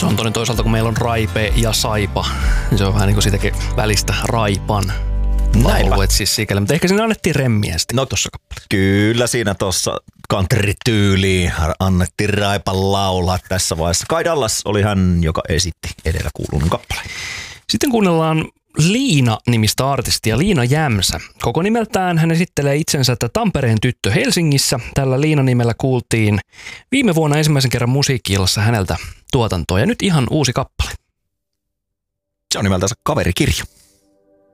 Se on toisaalta, kun meillä on Raipe ja Saipa, niin se on vähän niin kuin siitäkin välistä Raipan laulu, et siis sikäli. Mutta ehkä sinne annettiin remmiä sitten tuossa kappaleessa. Kyllä siinä tuossa country-tyyliin annettiin Raipan laulaa tässä vaiheessa. Kai Dallas oli hän, joka esitti edellä kuulunut kappaleen. Sitten kuunnellaan Liina-nimistä artistia, Liina Jämsä. Koko nimeltään hän esittelee itsensä, että Tampereen tyttö Helsingissä. Tällä Liina-nimellä kuultiin viime vuonna ensimmäisen kerran musiikki-illassa häneltä tuotantoa. Ja nyt ihan uusi kappale. Se on nimeltänsä Kaverikirja.